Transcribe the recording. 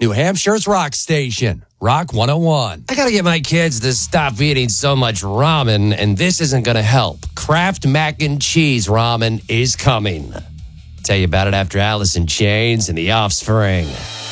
New Hampshire's rock station, Rock 101. I got to get my kids to stop eating so much ramen, and this isn't going to help. Kraft Mac and Cheese ramen is coming. Tell you about it after Alice in Chains and The Offspring.